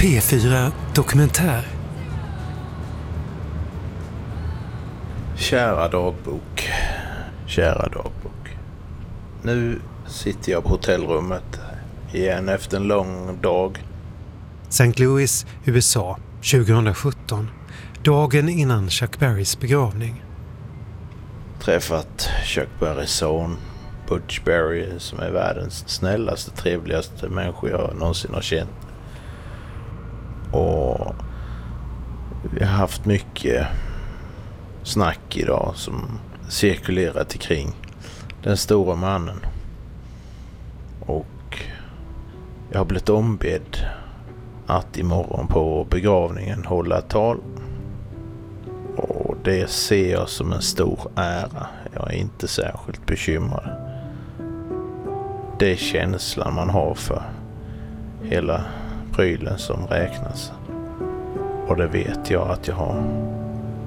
P4 Dokumentär. Kära dagbok. Kära dagbok. Nu sitter jag på hotellrummet igen efter en lång dag. St. Louis, USA, 2017. Dagen innan Chuck Berrys begravning. Träffat Chuck Berrys son, Butch Berry, som är världens snällaste, trevligaste människa jag någonsin har känt. Och vi har haft mycket snack idag som cirkulerat kring den stora mannen. Och jag har blivit ombedd att imorgon på begravningen hålla ett tal. Och det ser jag som en stor ära. Jag är inte särskilt bekymrad. Det är känslan man har för hela prylen som räknas. Och det vet jag att jag har.